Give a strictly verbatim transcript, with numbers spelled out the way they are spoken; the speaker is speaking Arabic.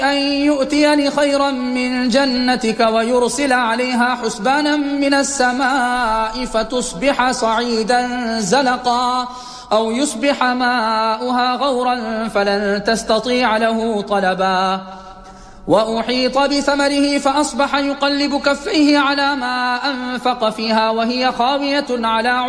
أن يؤتيني خيرا من جنتك ويرسل عليها حسبانا من السماء فتصبح صعيدا زلقا أو يصبح ماؤها غورا فلن تستطيع له طلبا وأحيط بثمره فأصبح يقلب كفيه على ما أنفق فيها وهي خاوية على